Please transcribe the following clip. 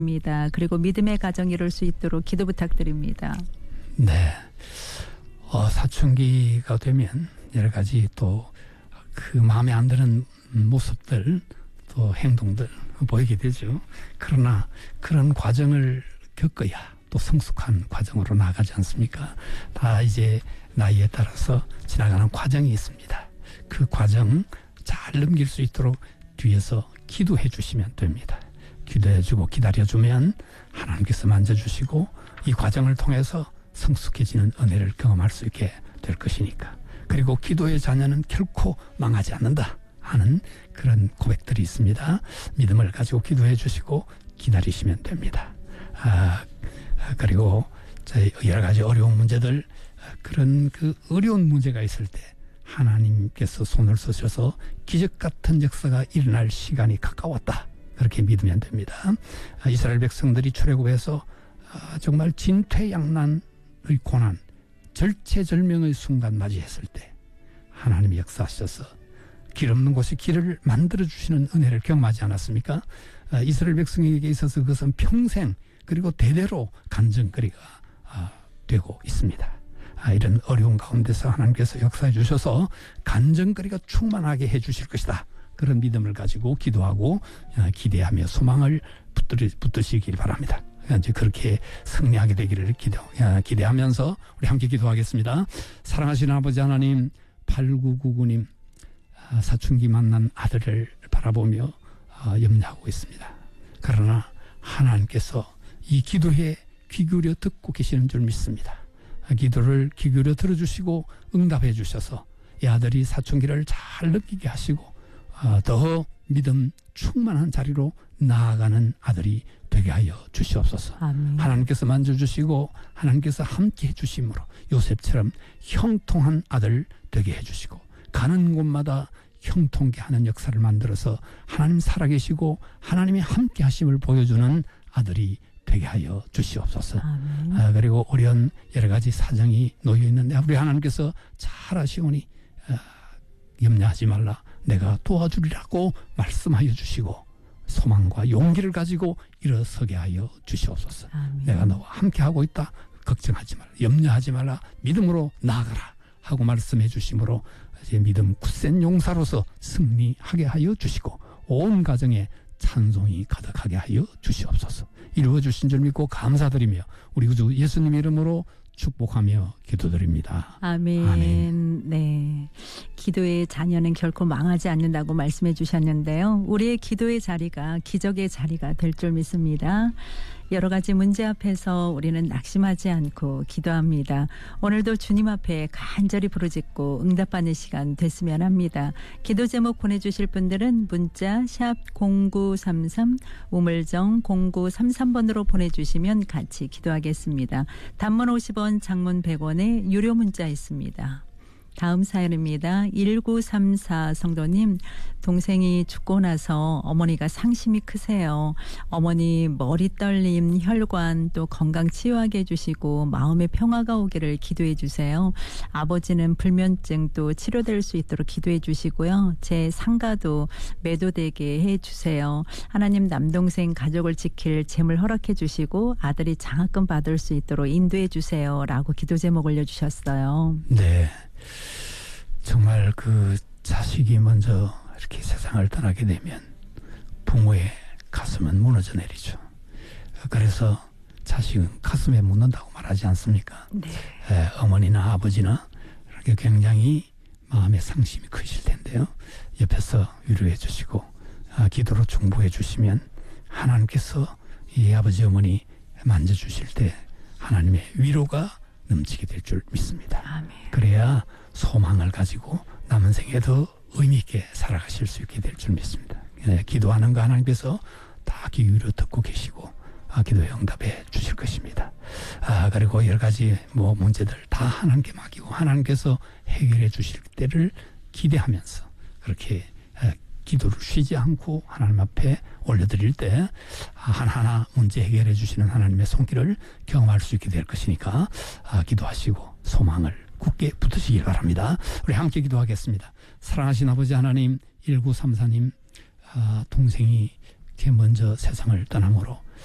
입니다. 그리고 믿음의 가정 이룰 수 있도록 기도 부탁드립니다. 네. 사춘기가 되면 여러 가지 또 그 마음에 안 드는 모습들 또 행동들 보이게 되죠. 그러나 그런 과정을 겪어야 또 성숙한 과정으로 나아가지 않습니까? 다 이제 나이에 따라서 지나가는 과정이 있습니다. 그 과정 잘 넘길 수 있도록 뒤에서 기도해 주시면 됩니다. 기도해 주고 기다려 주면 하나님께서 만져주시고 이 과정을 통해서 성숙해지는 은혜를 경험할 수 있게 될 것이니까. 그리고 기도의 자녀는 결코 망하지 않는다 하는 그런 고백들이 있습니다. 믿음을 가지고 기도해 주시고 기다리시면 됩니다. 그리고 여러 가지 어려운 문제들, 그런 그 어려운 문제가 있을 때 하나님께서 손을 쓰셔서 기적 같은 역사가 일어날 시간이 가까웠다, 그렇게 믿으면 됩니다. 이스라엘 백성들이 출애굽해서 정말 진퇴양난의 고난, 절체절명의 순간 맞이했을 때 하나님이 역사하셔서 길 없는 곳에 길을 만들어주시는 은혜를 경험하지 않았습니까? 이스라엘 백성에게 있어서 그것은 평생 그리고 대대로 간증거리가 되고 있습니다. 이런 어려운 가운데서 하나님께서 역사해 주셔서 간증거리가 충만하게 해 주실 것이다, 그런 믿음을 가지고 기도하고 기대하며 소망을 붙드시길 바랍니다. 이제 그렇게 승리하게 되기를 기대하면서 우리 함께 기도하겠습니다. 사랑하시는 아버지 하나님, 8999님 사춘기 만난 아들을 바라보며 염려하고 있습니다. 그러나 하나님께서 이 기도에 귀 기울여 듣고 계시는 줄 믿습니다. 기도를 귀 기울여 들어주시고 응답해 주셔서 이 아들이 사춘기를 잘 느끼게 하시고 더 믿음 충만한 자리로 나아가는 아들이 되게 하여 주시옵소서. 아멘. 하나님께서 만져주시고 하나님께서 함께 해주심으로 요셉처럼 형통한 아들 되게 해주시고 가는 곳마다 형통케 하는 역사를 만들어서 하나님 살아계시고 하나님이 함께 하심을 보여주는 아들이 되게 하여 주시옵소서. 그리고 어려운 여러 가지 사정이 놓여 있는데 우리 하나님께서 잘 아시오니 염려하지 말라, 내가 도와주리라고 말씀하여 주시고 소망과 용기를 가지고 일어서게 하여 주시옵소서. 아멘. 내가 너와 함께하고 있다, 걱정하지 말라, 염려하지 말라, 믿음으로 나아가라 하고 말씀해 주심으로 이제 믿음 굳센 용사로서 승리하게 하여 주시고 온 가정에 찬송이 가득하게 하여 주시옵소서. 이루어 주신 줄 믿고 감사드리며 우리 구주 예수님 이름으로 축복하며 기도드립니다. 아멘. 아멘. 네. 기도의 자녀는 결코 망하지 않는다고 말씀해 주셨는데요. 우리의 기도의 자리가 기적의 자리가 될 줄 믿습니다. 여러 가지 문제 앞에서 우리는 낙심하지 않고 기도합니다. 오늘도 주님 앞에 간절히 부르짖고 응답받는 시간 됐으면 합니다. 기도 제목 보내주실 분들은 문자 샵 0933 우물정 0933번으로 보내주시면 같이 기도하겠습니다. 단문 50원, 장문 100원의 유료 문자 있습니다. 다음 사연입니다. 1934 성도님, 동생이 죽고 나서 어머니가 상심이 크세요. 어머니 머리 떨림, 혈관 또 건강 치유하게 해주시고 마음의 평화가 오기를 기도해 주세요. 아버지는 불면증 또 치료될 수 있도록 기도해 주시고요. 제 상가도 매도되게 해 주세요. 하나님 남동생 가족을 지킬 재물 허락해 주시고 아들이 장학금 받을 수 있도록 인도해 주세요. 라고 기도 제목 올려주셨어요. 네. 정말 그 자식이 먼저 이렇게 세상을 떠나게 되면 부모의 가슴은 무너져 내리죠. 그래서 자식은 가슴에 묻는다고 말하지 않습니까? 네. 어머니나 아버지나 이렇게 굉장히 마음의 상심이 크실 텐데요. 옆에서 위로해 주시고 기도로 중보해 주시면 하나님께서 이 아버지 어머니 만져주실 때 하나님의 위로가 넘치게 될 줄 믿습니다. 아멘. 그래야 소망을 가지고 남은 생에 더 의미 있게 살아가실 수 있게 될 줄 믿습니다. 기도하는 거 하나님께서 다 귀 기울여 듣고 계시고 기도에 응답해 주실 것입니다. 그리고 여러 가지 문제들 다 하나님께 맡기고 하나님께서 해결해 주실 때를 기대하면서 그렇게 기도를 쉬지 않고 하나님 앞에 올려드릴 때 하나하나 문제 해결해 주시는 하나님의 손길을 경험할 수 있게 될 것이니까 기도하시고 소망을 굳게 붙으시길 바랍니다. 우리 함께 기도하겠습니다. 사랑하신 아버지 하나님, 1934님 동생이 이렇게 먼저 세상을 떠남으로